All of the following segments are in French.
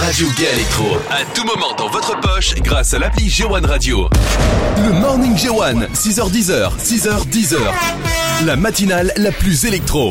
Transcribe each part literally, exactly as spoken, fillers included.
radio gay électro. À tout moment dans votre poche grâce à l'appli G un Radio. Le Morning G un, six heures dix, six heures dix. La matinale la plus électro.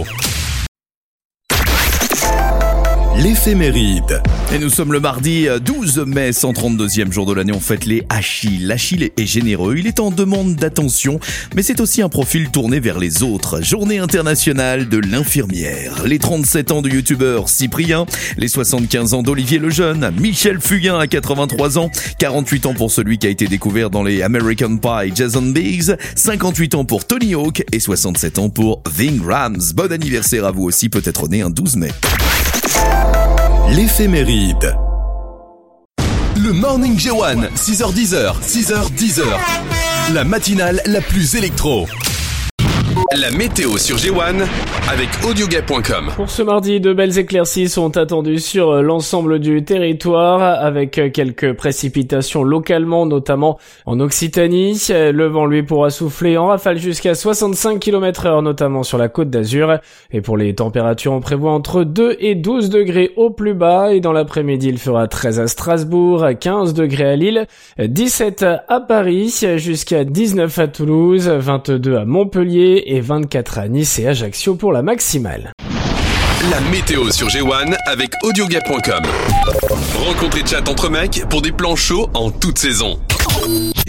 L'éphéméride. Et nous sommes le mardi douze mai, cent trente-deuxième jour de l'année, on fête les Achilles. L'Achille est généreux, il est en demande d'attention, mais c'est aussi un profil tourné vers les autres. Journée internationale de l'infirmière. Les trente-sept ans du youtubeur Cyprien, les soixante-quinze ans d'Olivier Lejeune, Michel Fugain à quatre-vingt-trois ans, quarante-huit ans pour celui qui a été découvert dans les American Pie, Jason Biggs, cinquante-huit ans pour Tony Hawk et soixante-sept ans pour Ving Rhames. Bon anniversaire à vous aussi, peut-être né un douze mai. L'éphéméride. Le Morning G un, six heures dix, six heures dix. La matinale la plus électro. La météo sur G un avec audiogay point com. Pour ce mardi, de belles éclaircies sont attendues sur l'ensemble du territoire avec quelques précipitations localement, notamment en Occitanie. Le vent, lui, pourra souffler en rafale jusqu'à soixante-cinq kilomètres heure, notamment sur la Côte d'Azur. Et pour les températures, on prévoit entre deux et douze degrés au plus bas. Et dans l'après-midi, il fera treize à Strasbourg, quinze degrés à Lille, dix-sept à Paris, jusqu'à dix-neuf à Toulouse, vingt-deux à Montpellier et vingt-quatre à Nice et Ajaccio pour la maximale. La météo sur G un avec audiogay point com. Rencontre et chat entre mecs pour des plans chauds en toute saison.